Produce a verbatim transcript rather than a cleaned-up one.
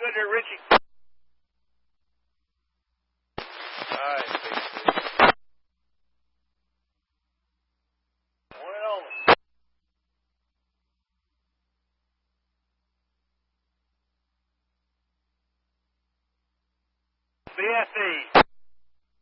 Senator Richie. All right, one and only. B F E.